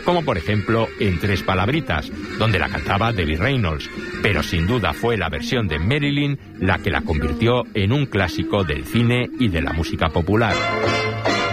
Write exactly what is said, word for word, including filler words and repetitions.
como por ejemplo en Tres Palabritas, donde la cantaba Debbie Reynolds, pero sin duda fue la versión de Marilyn la que la convirtió en un clásico del cine y de la música popular.